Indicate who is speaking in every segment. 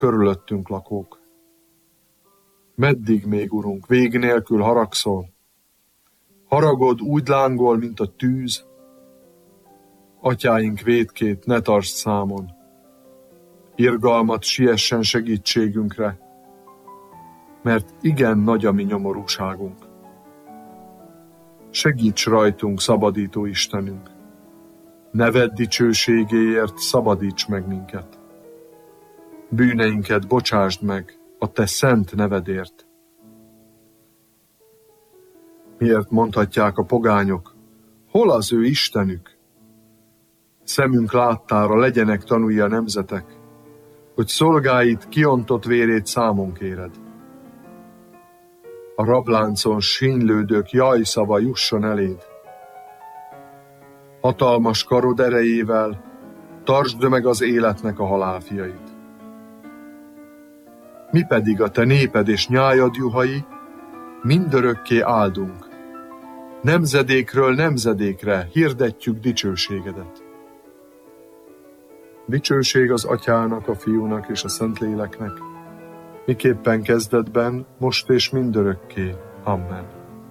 Speaker 1: körülöttünk lakók. Meddig még, Urunk, vég nélkül haragszol? Haragod úgy lángol, mint a tűz. Atyáink vétkét ne tartsd számon. Irgalmat siessen segítségünkre, mert igen nagy a mi nyomorúságunk. Segíts rajtunk, szabadító Istenünk! Neved dicsőségéért szabadíts meg minket! Bűneinket bocsásd meg a te szent nevedért! Miért mondhatják a pogányok, hol az ő Istenük? Szemünk láttára legyenek tanúi a nemzetek, hogy szolgáid kiontott vérét számon kéred. A rabláncon sínylődők jajszava jusson eléd. Hatalmas karod erejével tartsd meg az életnek a halálfiait. Mi pedig a te néped és nyájad juhai mindörökké áldunk. Nemzedékről nemzedékre hirdetjük dicsőségedet. Dicsőség az Atyának, a Fiúnak és a Szentléleknek, miképpen kezdetben, most és mindörökké. Amen.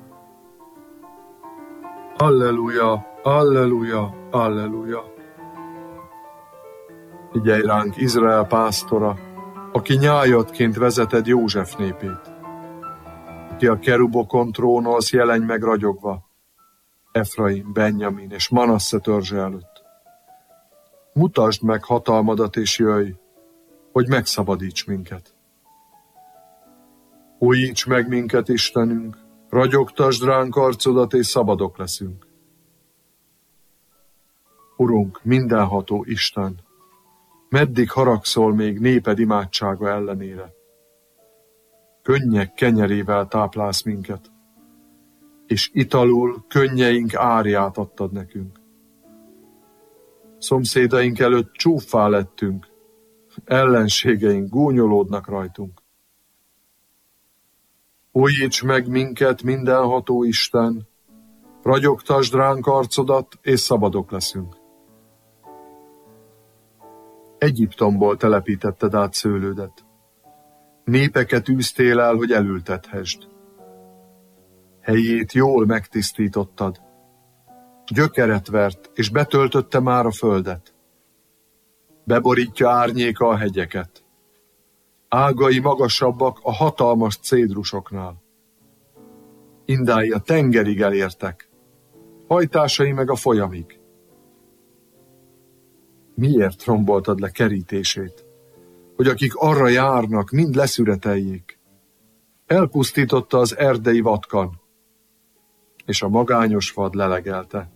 Speaker 1: Alleluja, alleluja, alleluja. Figyelj ránk, Izrael pásztora, aki nyájadként vezeted József népét. Aki a kerubokon trónolsz, jelenj meg ragyogva, Efraim, Benjamin és Manasse törzse előtt. Mutasd meg hatalmadat és jöjj, hogy megszabadíts minket. Újíts meg minket, Istenünk, ragyogtasd ránk arcodat, és szabadok leszünk. Urunk, mindenható Isten, meddig haragszol még néped imádsága ellenére? Könnyek kenyerével táplálsz minket, és italul könnyeink árját adtad nekünk. Szomszédaink előtt csúffá lettünk, ellenségeink gúnyolódnak rajtunk. Újíts meg minket, mindenható Isten, ragyogtasd ránk arcodat, és szabadok leszünk. Egyiptomból telepítetted át szőlődet. Népeket űztél el, hogy elültethesd. Helyét jól megtisztítottad. Gyökeret vert, és betöltötte már a földet. Beborítja árnyéka a hegyeket. Ágai magasabbak a hatalmas cédrusoknál. Indái a tengerig elértek, hajtásai meg a folyamig. Miért romboltad le kerítését, hogy akik arra járnak, mind leszüreteljék? Elpusztította az erdei vatkan, és a magányos vad lelegelte.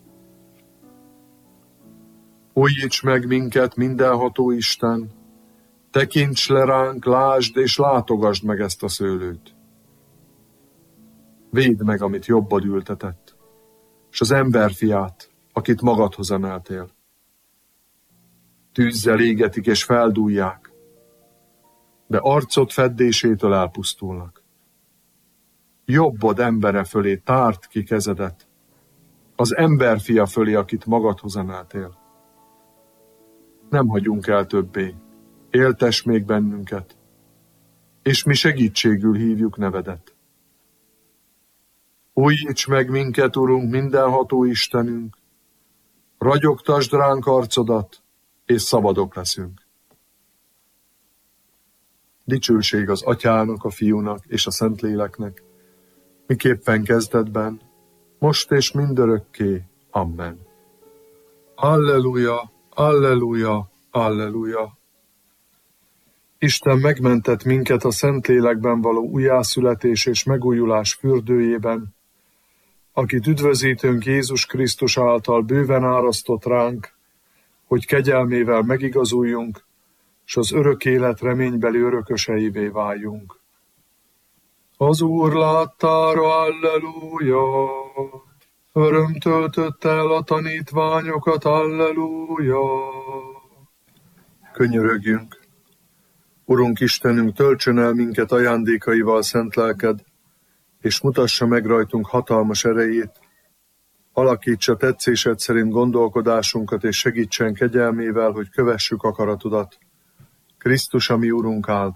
Speaker 1: Újíts meg minket, mindenható Isten, tekints le ránk, lásd és látogasd meg ezt a szőlőt. Védd meg, amit jobbad ültetett, és az emberfiát, akit magadhoz emeltél. Tűzzel égetik és feldúlják, de arcod feddésétől elpusztulnak. Jobbod embere fölé tárt ki kezedet, az emberfia fölé, akit magadhoz emeltél. Nem hagyunk el többé, éltess még bennünket, és mi segítségül hívjuk nevedet. Újíts meg minket, Urunk, mindenható Istenünk, ragyogtasd ránk arcodat, és szabadok leszünk. Dicsőség az Atyának, a Fiúnak és a Szentléleknek, miképpen kezdetben, most és mindörökké. Amen. Alleluja, alleluja, alleluja. Isten megmentett minket a Szentlélekben való újjászületés és megújulás fürdőjében, akit üdvözítőnk Jézus Krisztus által bőven árasztott ránk, hogy kegyelmével megigazuljunk, s az örök élet reménybeli örököseivé váljunk. Az Úr láttára, alleluja! Öröm töltötte el a tanítványokat, alleluja! Könyörögjünk! Urunk Istenünk, töltsön el minket ajándékaival szent lelked, és mutassa meg rajtunk hatalmas erejét, alakítsa tetszésed szerint gondolkodásunkat, és segítsen kegyelmével, hogy kövessük akaratodat. Krisztus a mi Urunk által.